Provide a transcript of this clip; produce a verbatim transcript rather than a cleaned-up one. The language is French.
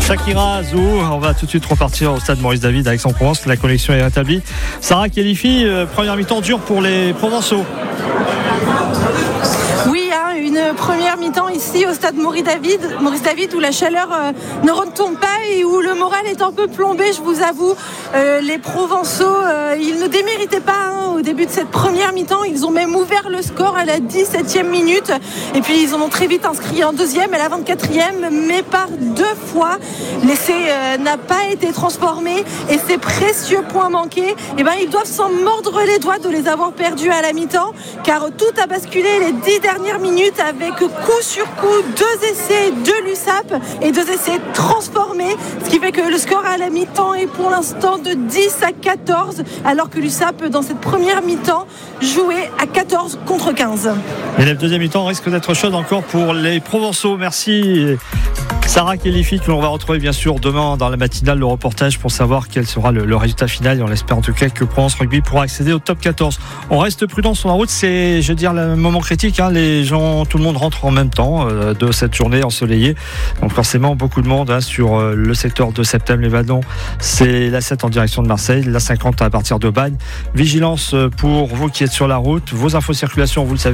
Shakira, Zou, on va tout de suite repartir au stade Maurice David à Aix-en-Provence. La connexion est rétablie. Sarah Khelifi, euh, première mi-temps dure pour les Provençaux. Oui, hein, une première mi-temps ici au stade Maurice David, Maurice David où la chaleur euh, ne retombe pas et où le moral est un peu plombé, je vous avoue. Euh, les Provençaux, euh, ils ne déméritaient pas hein, au début de cette première mi-temps. Ils ont même ouvert le score à la dix-septième minute. Et puis ils en ont très vite inscrit en deuxième à la vingt-quatrième, mais par deux fois. L'essai euh, n'a pas été transformé et ces précieux points manqués, eh ben, ils doivent s'en mordre les doigts de les avoir perdus à la mi-temps, car tout a basculé les dix dernières minutes avec coup sur coup deux essais de l'U S A P et deux essais transformés, ce qui fait que le score à la mi-temps est pour l'instant de dix à quatorze, alors que l'U S A P dans cette première mi-temps jouait à quatorze contre quinze. Et la deuxième mi-temps risque d'être chaude encore pour les Provençaux. Merci Sarah Khelifi, que l'on va retrouver bien sûr demain dans la matinale, le reportage pour savoir quel sera le, le résultat final, et on espère en tout cas que Provence Rugby pourra accéder au top quatorze. On reste prudent sur la route, c'est je veux dire le moment critique, hein. Les gens, tout le monde rentre en même temps euh, de cette journée ensoleillée, donc forcément beaucoup de monde hein, sur euh, le secteur de Septem, les Vallons. C'est la sept en direction de Marseille, la cinquante à partir de Bagne. Vigilance pour vous qui êtes sur la route, vos infos circulation, vous le savez.